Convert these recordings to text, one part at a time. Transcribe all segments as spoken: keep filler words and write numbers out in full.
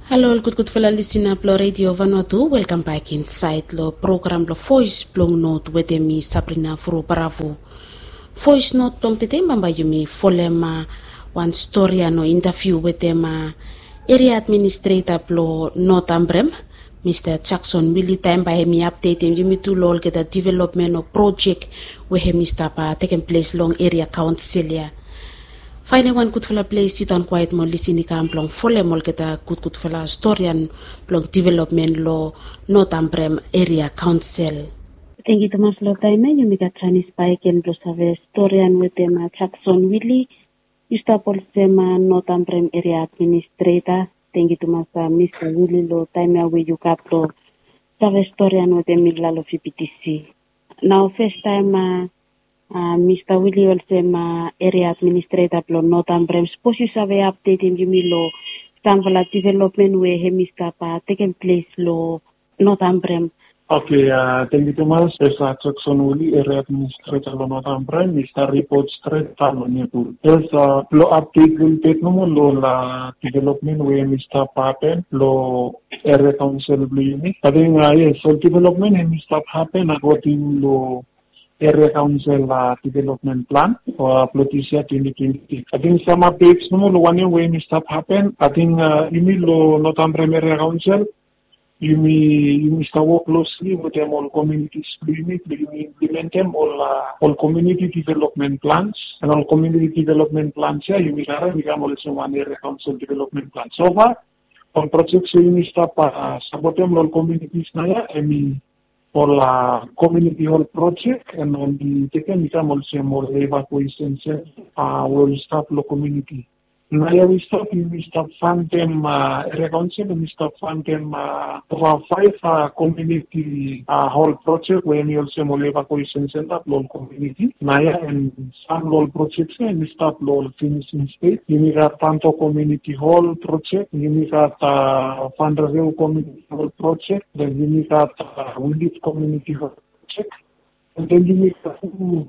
Hello, good good fellow listener Plo Radio Vanuatu. Welcome back inside the program the Voice Blong Note with me Sabrina Furu Bravo. Voice Note tong tete mamba yumi folema one story ano interview with them area administrator Plo Northambrem Mister Jackson Willie time by me update him yumi to lol get the development of project where he Mister Pa taking place long area council ya. Finally, one good fella place sit on quiet mo listen kam plong fole mol kita good good fella historian plong development law Northambrem area council. Thank you, Thomas Lotaime. You make a Chinese spike and plus have a historian with them Jackson Willie. You stop all them Northambrem area administrator. Thank you, Thomas Mister Willie Lotaime where you caplo have a historian with them Miglalo P T C. Now first time uh, Uh, Mister Willie Olsema area administrator plo Northambrem suppose you have a update in Jumilo Samvala development where he Mister Pa taken place lo Northambrem. Okay, uh, thank you Thomas. Mister Jackson Willie area administrator lo Northambrem Mister report straight from Nepal. There's a plo update will take no more lo la development where Mister Pa happen lo area council blue. I think uh, yes, so development and Mister happen according lo area council uh, development plan for Plotisha twenty twenty. I think some updates no more one way we stop happen. I think uh, you mean lo Northambrem area council. You mean you must work closely with them all communities. You mean you implement them all uh, all community development plans and all community development plans. Yeah, you mean we can also one area council development plan. So far on projects you must stop uh, support them all communities na ya. I mean. For la community hall project and on the technical also more evacuation uh will stop the community. Now we stop we stop fund them uh reconcile we stop fund them uh for five uh, community uh hall project where we also more evacuation center local community. Now and some local projects and we stop local finishing state. We got Panto community hall project, we got uh Fandrail community hall project, then we got uh, Willis community hall project, and then we got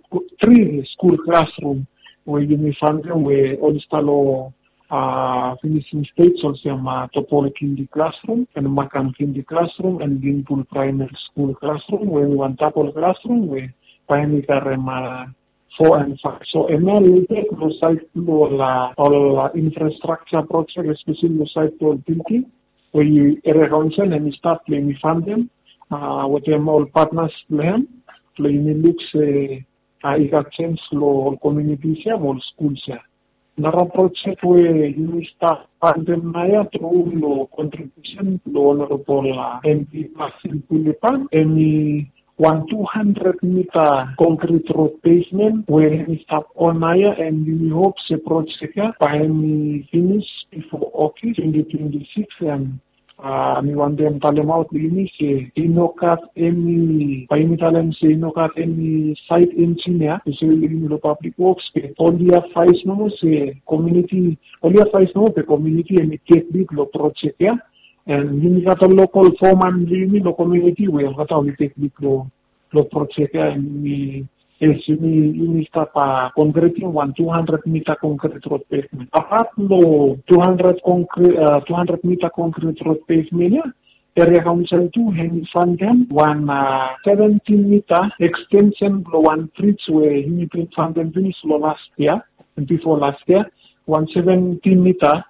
three school classroom where you may find them where all the uh, finishing states also uh, Topol Kindi classroom and Makam Kindi classroom and Ginpul primary school classroom where we want Topol classroom where Pioneer uh, four and five. So M L will take the site to all, uh, all uh, infrastructure project, especially the site to building where you area council and you start playing fund them uh, with them all partners plan playing looks uh, Uh, I got chance lo communities ya, all schools ya. Nara project where you start pandem na ya through lo contribution lo honorable M P Masin Pulipan any one two hundred meter concrete road pavement where we start on ya and we hope the project ya by me finish before August twenty twenty-six and Uh, mi wandem talem out ini se inokat any paimi talem se inokat any site engineer usually in the public works pe only a five no se community only a five no pe community and take big lo project ya and you got a local foreman limi lo community we got a take big lo lo project ya and we Yes, you need, you need start uh, concreting one two hundred meter concrete road pavement. Apart no two hundred concrete, uh, two hundred meter concrete road pavement, yeah, area council two hand fund them one uh, seventeen meter extension below one bridge where he been fund them finished last year and before last year one seventeen meter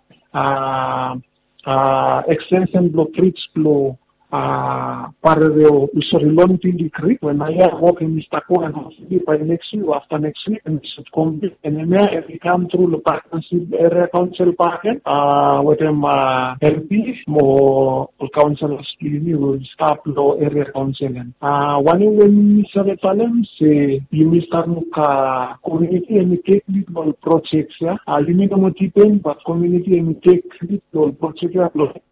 uh, uh, extension below bridge below. Uh, parallel, sorry, long Tindi Creek, when I have work in Mister Ko and hopefully by next week or after next week, and it should complete. And then if we come through the partnership area council packet, uh, with them, uh, L P, more councillors, we will start law area council. Uh, one when Mister Talem say, you will start muka community and take little projects, yeah, uh, you need to depend, but community and take little projects, yeah,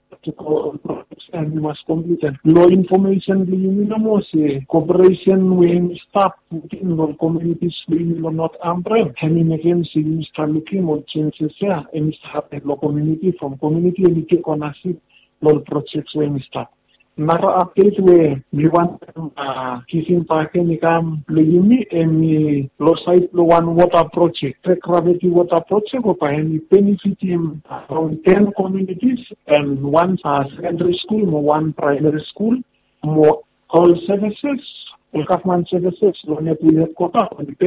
and we must complete it. Law information, we know, say, cooperation when stop putting on communities, we will not umbrella. Having again, see, we start looking on changes here, and we start at law community from community, and we take on a seat, law projects when we start. Nara update where we want uh kissing parking nikam leyumi emi lo site lo one water project. Trek gravity water project ko pa emi benefiting around ten communities and one uh, secondary school, mo one primary school, mo all services, all government services lo net we have kota